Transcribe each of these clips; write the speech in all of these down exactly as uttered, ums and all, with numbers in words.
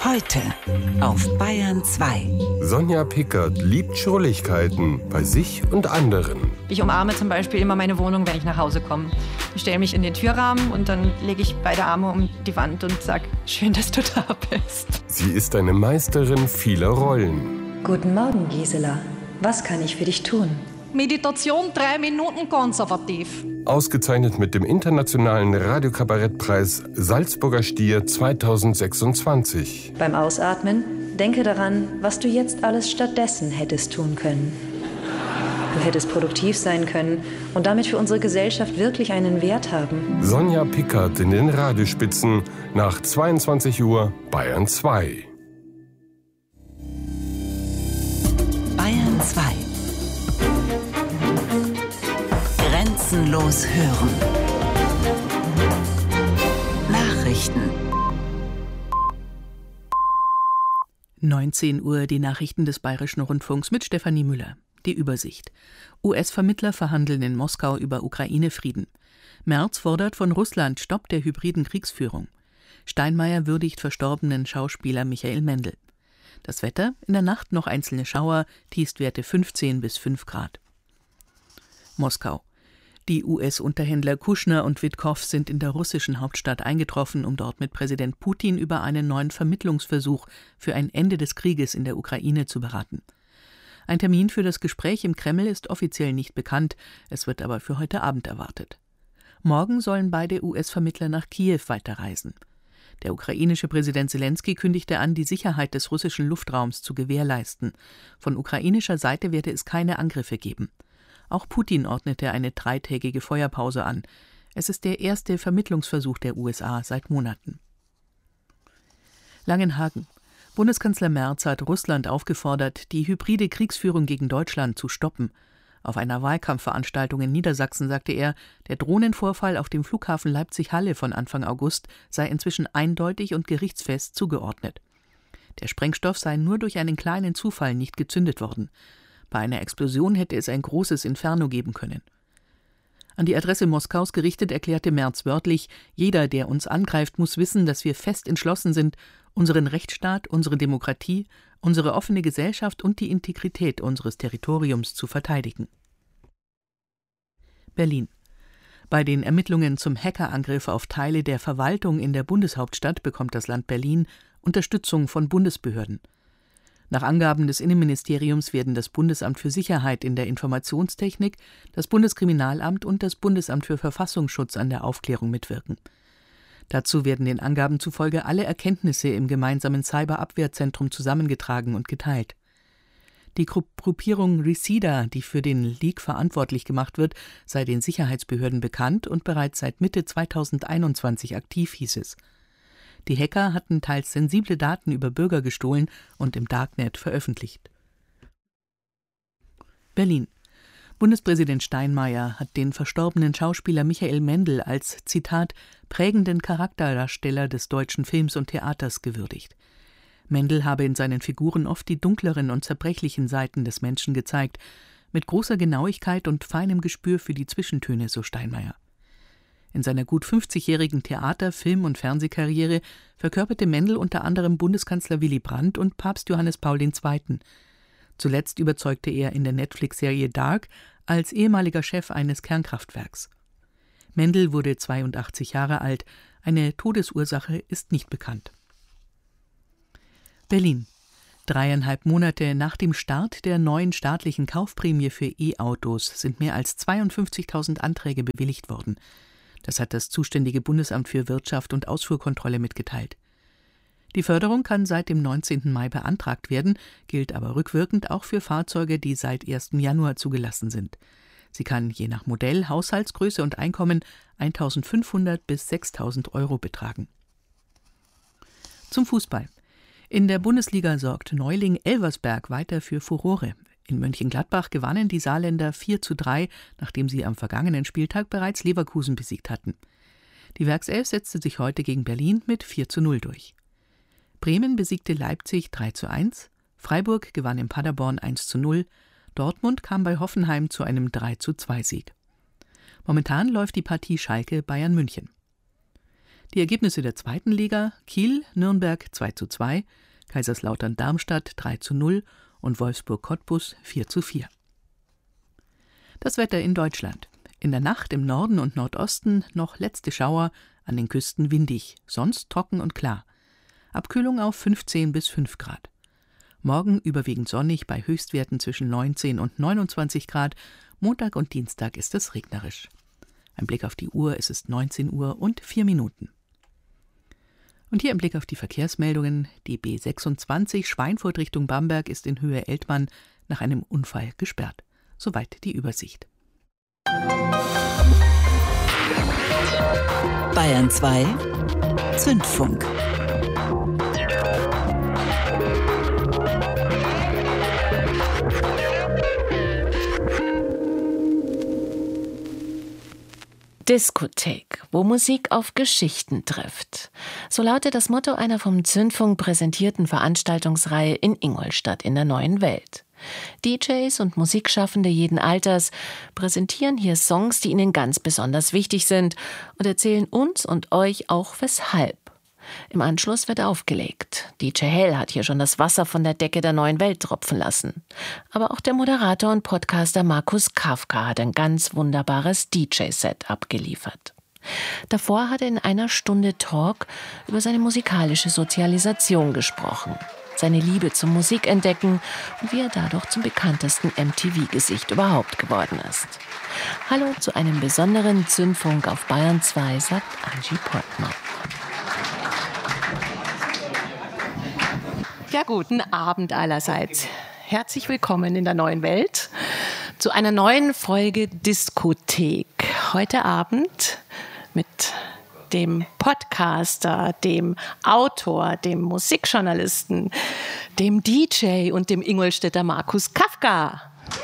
Heute auf Bayern zwei. Sonja Pickert liebt Schrulligkeiten bei sich und anderen. Ich umarme zum Beispiel immer meine Wohnung, wenn ich nach Hause komme. Ich stelle mich in den Türrahmen und dann lege ich beide Arme um die Wand und sage, schön, dass du da bist. Sie ist eine Meisterin vieler Rollen. Guten Morgen, Gisela. Was kann ich für dich tun? Meditation drei Minuten konservativ. Ausgezeichnet mit dem internationalen Radiokabarettpreis Salzburger Stier zweitausendsechsundzwanzig. Beim Ausatmen denke daran, was du jetzt alles stattdessen hättest tun können. Du hättest produktiv sein können und damit für unsere Gesellschaft wirklich einen Wert haben. Sonja Pickert in den Radiospitzen nach zweiundzwanzig Uhr Bayern zwei. Bayern zwei. Grenzenlos hören. Nachrichten. neunzehn Uhr die Nachrichten des Bayerischen Rundfunks mit Stefanie Müller. Die Übersicht. U S-Vermittler verhandeln in Moskau über Ukraine-Frieden. Merz fordert von Russland Stopp der hybriden Kriegsführung. Steinmeier würdigt verstorbenen Schauspieler Michael Mendl. Das Wetter, in der Nacht noch einzelne Schauer, Tiefstwerte fünfzehn bis fünf Grad. Moskau. Die U S-Unterhändler Kushner und Witkow sind in der russischen Hauptstadt eingetroffen, um dort mit Präsident Putin über einen neuen Vermittlungsversuch für ein Ende des Krieges in der Ukraine zu beraten. Ein Termin für das Gespräch im Kreml ist offiziell nicht bekannt, es wird aber für heute Abend erwartet. Morgen sollen beide U S-Vermittler nach Kiew weiterreisen. Der ukrainische Präsident Selenskyj kündigte an, die Sicherheit des russischen Luftraums zu gewährleisten. Von ukrainischer Seite werde es keine Angriffe geben. Auch Putin ordnete eine dreitägige Feuerpause an. Es ist der erste Vermittlungsversuch der U S A seit Monaten. Langenhagen. Bundeskanzler Merz hat Russland aufgefordert, die hybride Kriegsführung gegen Deutschland zu stoppen. Auf einer Wahlkampfveranstaltung in Niedersachsen sagte er, der Drohnenvorfall auf dem Flughafen Leipzig-Halle von Anfang August sei inzwischen eindeutig und gerichtsfest zugeordnet. Der Sprengstoff sei nur durch einen kleinen Zufall nicht gezündet worden. Bei einer Explosion hätte es ein großes Inferno geben können. An die Adresse Moskaus gerichtet erklärte Merz wörtlich, jeder, der uns angreift, muss wissen, dass wir fest entschlossen sind, unseren Rechtsstaat, unsere Demokratie, unsere offene Gesellschaft und die Integrität unseres Territoriums zu verteidigen. Berlin. Bei den Ermittlungen zum Hackerangriff auf Teile der Verwaltung in der Bundeshauptstadt bekommt das Land Berlin Unterstützung von Bundesbehörden. Nach Angaben des Innenministeriums werden das Bundesamt für Sicherheit in der Informationstechnik, das Bundeskriminalamt und das Bundesamt für Verfassungsschutz an der Aufklärung mitwirken. Dazu werden den Angaben zufolge alle Erkenntnisse im gemeinsamen Cyberabwehrzentrum zusammengetragen und geteilt. Die Gruppierung Reseda, die für den Leak verantwortlich gemacht wird, sei den Sicherheitsbehörden bekannt und bereits seit Mitte zweitausendeinundzwanzig aktiv, hieß es. Die Hacker hatten teils sensible Daten über Bürger gestohlen und im Darknet veröffentlicht. Berlin. Bundespräsident Steinmeier hat den verstorbenen Schauspieler Michael Mendl als, Zitat, prägenden Charakterdarsteller des deutschen Films und Theaters gewürdigt. Mendl habe in seinen Figuren oft die dunkleren und zerbrechlichen Seiten des Menschen gezeigt, mit großer Genauigkeit und feinem Gespür für die Zwischentöne, so Steinmeier. In seiner gut fünfzigjährigen Theater-, Film- und Fernsehkarriere verkörperte Mendl unter anderem Bundeskanzler Willy Brandt und Papst Johannes Paul der Zweite. Zuletzt überzeugte er in der Netflix-Serie Dark als ehemaliger Chef eines Kernkraftwerks. Mendl wurde zweiundachtzig Jahre alt. Eine Todesursache ist nicht bekannt. Berlin. Dreieinhalb Monate nach dem Start der neuen staatlichen Kaufprämie für E-Autos sind mehr als zweiundfünfzigtausend Anträge bewilligt worden. Das hat das zuständige Bundesamt für Wirtschaft und Ausfuhrkontrolle mitgeteilt. Die Förderung kann seit dem neunzehnten Mai beantragt werden, gilt aber rückwirkend auch für Fahrzeuge, die seit ersten Januar zugelassen sind. Sie kann je nach Modell, Haushaltsgröße und Einkommen eintausendfünfhundert bis sechstausend Euro betragen. Zum Fußball. In der Bundesliga sorgt Neuling Elversberg weiter für Furore. In Mönchengladbach gewannen die Saarländer vier zu drei, nachdem sie am vergangenen Spieltag bereits Leverkusen besiegt hatten. Die Werkself setzte sich heute gegen Berlin mit vier zu null durch. Bremen besiegte Leipzig drei zu eins, Freiburg gewann in Paderborn eins zu null, Dortmund kam bei Hoffenheim zu einem drei zu zwei Sieg. Momentan läuft die Partie Schalke-Bayern München. Die Ergebnisse der zweiten Liga: Kiel, Nürnberg zwei zu zwei, Kaiserslautern-Darmstadt drei zu null und Wolfsburg-Cottbus vier zu vier. Das Wetter in Deutschland. In der Nacht im Norden und Nordosten noch letzte Schauer, an den Küsten windig, sonst trocken und klar. Abkühlung auf fünfzehn bis fünf Grad. Morgen überwiegend sonnig bei Höchstwerten zwischen neunzehn und neunundzwanzig Grad. Montag und Dienstag ist es regnerisch. Ein Blick auf die Uhr, es ist neunzehn Uhr und vier Minuten. Und hier ein Blick auf die Verkehrsmeldungen. Die B sechsundzwanzig Schweinfurt Richtung Bamberg ist in Höhe Eltmann nach einem Unfall gesperrt. Soweit die Übersicht. Bayern zwei Zündfunk. Diskothek, wo Musik auf Geschichten trifft. So lautet das Motto einer vom Zündfunk präsentierten Veranstaltungsreihe in Ingolstadt in der Neuen Welt. D Js und Musikschaffende jeden Alters präsentieren hier Songs, die ihnen ganz besonders wichtig sind und erzählen uns und euch auch weshalb. Im Anschluss wird aufgelegt. D J Hell hat hier schon das Wasser von der Decke der Neuen Welt tropfen lassen. Aber auch der Moderator und Podcaster Markus Kafka hat ein ganz wunderbares D J-Set abgeliefert. Davor hat er in einer Stunde Talk über seine musikalische Sozialisation gesprochen, seine Liebe zum Musikentdecken und wie er dadurch zum bekanntesten M T V-Gesicht überhaupt geworden ist. Hallo zu einem besonderen Zündfunk auf Bayern zwei, sagt Angie Portmann. Ja, guten Abend allerseits. Herzlich willkommen in der Neuen Welt zu einer neuen Folge Diskothek. Heute Abend mit dem Podcaster, dem Autor, dem Musikjournalisten, dem D J und dem Ingolstädter Markus Kafka.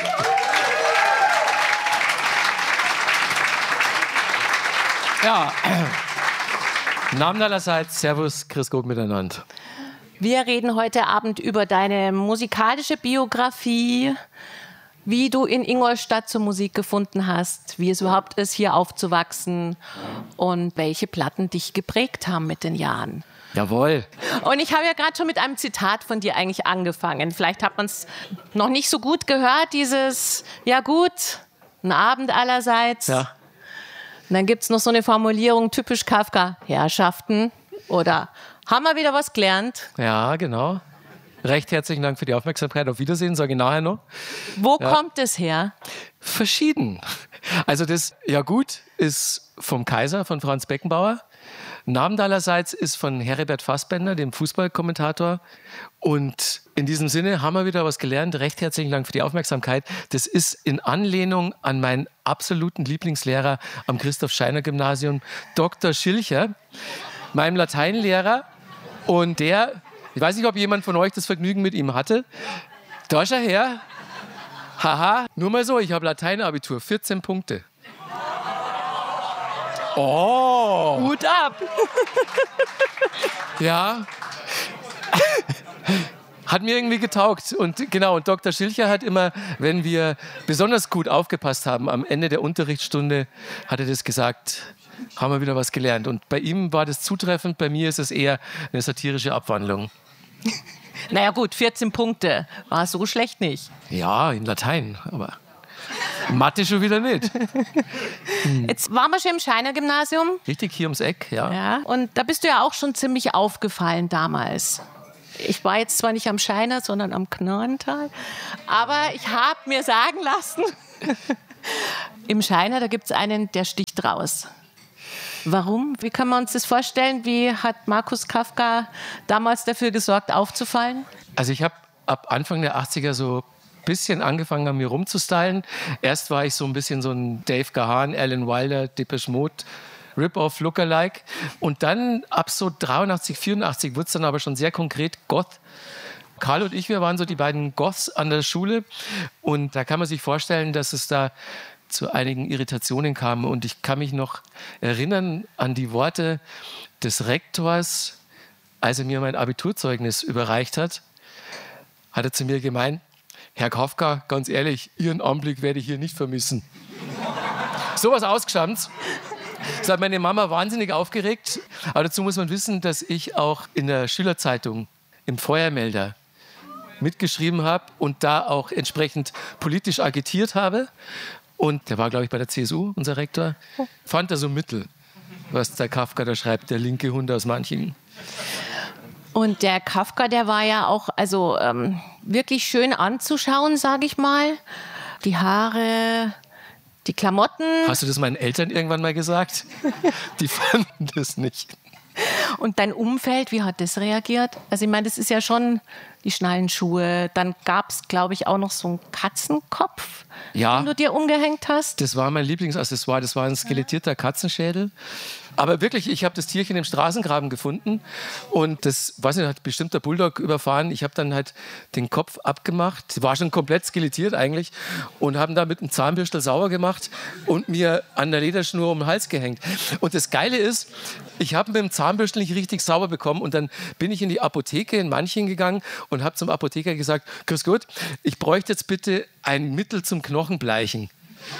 Ja, Namen allerseits, Servus, Chris Gott miteinander. Wir reden heute Abend über deine musikalische Biografie, wie du in Ingolstadt zur Musik gefunden hast, wie es überhaupt ist, hier aufzuwachsen und welche Platten dich geprägt haben mit den Jahren. Jawohl. Und ich habe ja gerade schon mit einem Zitat von dir eigentlich angefangen. Vielleicht hat man es noch nicht so gut gehört, dieses, ja gut, ein Abend allerseits. Ja. Und dann gibt es noch so eine Formulierung, typisch Kafka, Herrschaften oder haben wir wieder was gelernt? Ja, genau. Recht herzlichen Dank für die Aufmerksamkeit. Auf Wiedersehen, sage ich nachher noch. Wo ja. kommt es her? Verschieden. Also das, ja gut, ist vom Kaiser, von Franz Beckenbauer. Namendallerseits ist von Heribert Fassbender, dem Fußballkommentator. Und in diesem Sinne haben wir wieder was gelernt. Recht herzlichen Dank für die Aufmerksamkeit. Das ist in Anlehnung an meinen absoluten Lieblingslehrer am Christoph-Scheiner-Gymnasium, Doktor Schilcher, meinem Lateinlehrer. Und der, ich weiß nicht, ob jemand von euch das Vergnügen mit ihm hatte. Da ist er her. Haha, nur mal so, ich habe Lateinabitur, vierzehn Punkte. Oh. Hut ab. Ja. Hat mir irgendwie getaugt. Und genau, und Doktor Schilcher hat immer, wenn wir besonders gut aufgepasst haben, am Ende der Unterrichtsstunde, hat er das gesagt, haben wir wieder was gelernt. Und bei ihm war das zutreffend, bei mir ist es eher eine satirische Abwandlung. Naja gut, vierzehn Punkte, war so schlecht nicht. Ja, in Latein, aber Mathe schon wieder nicht. Jetzt waren wir schon im Scheiner-Gymnasium. Richtig, hier ums Eck, ja. Ja. Und da bist du ja auch schon ziemlich aufgefallen damals. Ich war jetzt zwar nicht am Scheiner, sondern am Knarrental, aber ich habe mir sagen lassen, im Scheiner, da gibt es einen, der sticht raus. Warum? Wie können wir uns das vorstellen? Wie hat Markus Kafka damals dafür gesorgt, aufzufallen? Also ich habe ab Anfang der achtziger so ein bisschen angefangen, an mir rumzustylen. Erst war ich so ein bisschen so ein Dave Gahan, Alan Wilder, Depeche Mode, Rip-Off, Lookalike. Und dann ab so dreiundachtzig, vierundachtzig wurde es dann aber schon sehr konkret Goth. Karl und ich, wir waren so die beiden Goths an der Schule. Und da kann man sich vorstellen, dass es da zu einigen Irritationen kam. Und ich kann mich noch erinnern an die Worte des Rektors, als er mir mein Abiturzeugnis überreicht hat, hat er zu mir gemeint, Herr Kafka, ganz ehrlich, Ihren Anblick werde ich hier nicht vermissen. Sowas ausgestammt. Das hat meine Mama wahnsinnig aufgeregt. Aber dazu muss man wissen, dass ich auch in der Schülerzeitung im Feuermelder mitgeschrieben habe und da auch entsprechend politisch agitiert habe. Und der war, glaube ich, bei der C S U, unser Rektor. Fand er so mittel, was der Kafka da schreibt, der linke Hund aus Manching. Und der Kafka, der war ja auch also ähm, wirklich schön anzuschauen, sage ich mal. Die Haare, die Klamotten. Hast du das meinen Eltern irgendwann mal gesagt? Die fanden das nicht. Und dein Umfeld, wie hat das reagiert? Also ich meine, das ist ja schon die Schnallenschuhe. Dann gab es, glaube ich, auch noch so einen Katzenkopf, ja, den du dir umgehängt hast. Das war mein Lieblingsaccessoire. Das war ein skelettierter Katzenschädel. Aber wirklich, ich habe das Tierchen im Straßengraben gefunden und das, weiß nicht, hat bestimmt der Bulldog überfahren. Ich habe dann halt den Kopf abgemacht, war schon komplett skelettiert eigentlich und haben da mit einem Zahnbürstel sauber gemacht und mir an der Lederschnur um den Hals gehängt. Und das Geile ist, ich habe mit dem Zahnbürstel nicht richtig sauber bekommen und dann bin ich in die Apotheke in Manching gegangen und habe zum Apotheker gesagt, grüß Gott, ich bräuchte jetzt bitte ein Mittel zum Knochenbleichen.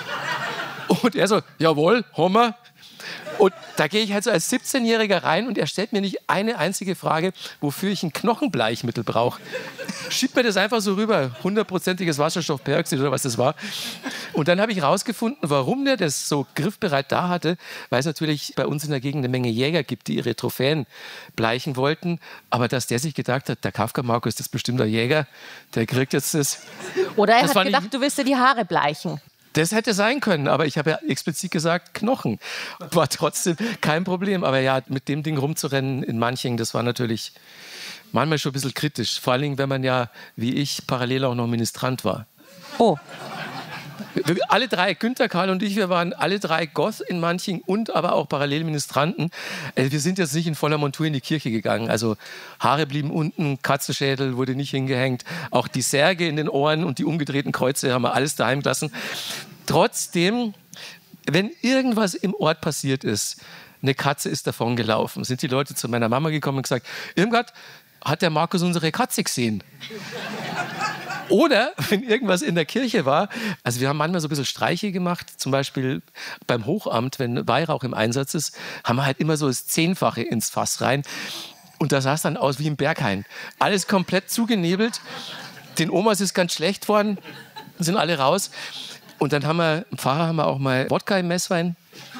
Und er so, jawohl, Hummer. Und da gehe ich halt so als siebzehnjähriger rein und er stellt mir nicht eine einzige Frage, wofür ich ein Knochenbleichmittel brauche. Schiebt mir das einfach so rüber, hundertprozentiges Wasserstoffperoxid oder was das war. Und dann habe ich rausgefunden, warum der das so griffbereit da hatte, weil es natürlich bei uns in der Gegend eine Menge Jäger gibt, die ihre Trophäen bleichen wollten. Aber dass der sich gedacht hat, der Kafka Markus, das ist bestimmt ein Jäger, der kriegt jetzt das. Oder er das hat gedacht, du willst dir die Haare bleichen. Das hätte sein können, aber ich habe ja explizit gesagt Knochen. War trotzdem kein Problem. Aber ja, mit dem Ding rumzurennen in Manching, das war natürlich manchmal schon ein bisschen kritisch. Vor allem, wenn man ja, wie ich, parallel auch noch Ministrant war. Oh. Alle drei, Günther, Karl und ich, wir waren alle drei Goth in Manching und aber auch parallel Ministranten. Wir sind jetzt nicht in voller Montur in die Kirche gegangen. Also Haare blieben unten, Katzenschädel wurde nicht hingehängt. Auch die Särge in den Ohren und die umgedrehten Kreuze haben wir alles daheim gelassen. Trotzdem, wenn irgendwas im Ort passiert ist, eine Katze ist davon gelaufen, sind die Leute zu meiner Mama gekommen und gesagt, Irmgard, hat der Markus unsere Katze gesehen? Oder wenn irgendwas in der Kirche war, also wir haben manchmal so ein bisschen Streiche gemacht, zum Beispiel beim Hochamt, wenn Weihrauch im Einsatz ist, haben wir halt immer so das Zehnfache ins Fass rein. Und das sah es dann aus wie im Berghain. Alles komplett zugenebelt. Den Omas ist ganz schlecht worden, sind alle raus. Und dann haben wir, im Pfarrer haben wir auch mal Wodka im Messwein.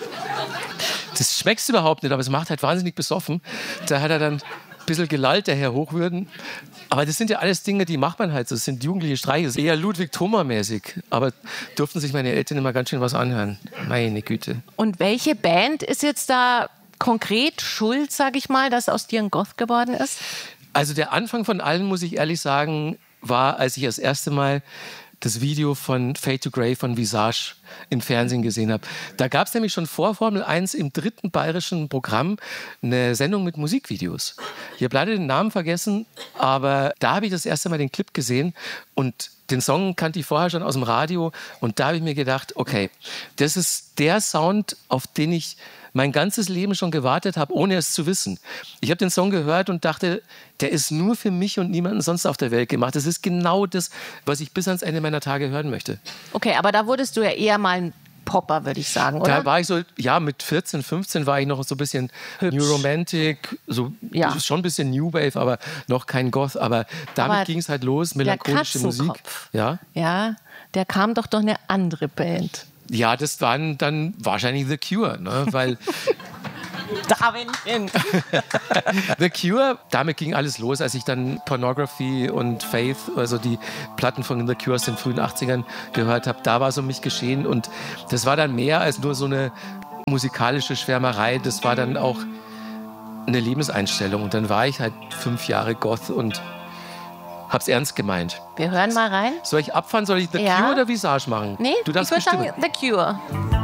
Das schmeckt überhaupt nicht, aber es macht halt wahnsinnig besoffen. Da hat er dann ein bisschen gelallt, der Herr Hochwürden. Aber das sind ja alles Dinge, die macht man halt so. Das sind jugendliche Streiche. Das ist eher Ludwig-Thoma-mäßig. Aber durften sich meine Eltern immer ganz schön was anhören. Meine Güte. Und welche Band ist jetzt da konkret schuld, sage ich mal, dass aus dir ein Goth geworden ist? Also der Anfang von allen, muss ich ehrlich sagen, war, als ich das erste Mal das Video von Fade to Grey von Visage im Fernsehen gesehen habe. Da gab es nämlich schon vor Formel eins im dritten bayerischen Programm eine Sendung mit Musikvideos. Ich habe leider den Namen vergessen, aber da habe ich das erste Mal den Clip gesehen und den Song kannte ich vorher schon aus dem Radio und da habe ich mir gedacht, okay, das ist der Sound, auf den ich mein ganzes Leben schon gewartet habe, ohne es zu wissen. Ich habe den Song gehört und dachte, der ist nur für mich und niemanden sonst auf der Welt gemacht. Das ist genau das, was ich bis ans Ende meiner Tage hören möchte. Okay, aber da wurdest du ja eher mal ein Popper, würde ich sagen, oder? Da war ich so, ja, mit vierzehn, fünfzehn war ich noch so ein bisschen Hübsch. New Romantic, so ja. Schon ein bisschen New Wave, aber noch kein Goth. Aber damit ging es halt los, melancholische Musik. Ja? Ja, der kam doch doch eine andere Band. Ja, das waren dann wahrscheinlich The Cure, ne? Weil da bin ich hin. The Cure, damit ging alles los, als ich dann Pornography und Faith, also die Platten von The Cure aus den frühen achtzigern gehört habe. Da war so mich geschehen und das war dann mehr als nur so eine musikalische Schwärmerei. Das war dann auch eine Lebenseinstellung und dann war ich halt fünf Jahre Goth und hab's ernst gemeint. Wir hören mal rein. Soll ich abfahren? Soll ich The ja. Cure oder Visage machen? Nee, du darfst ich würde sagen bestimmen. The Cure.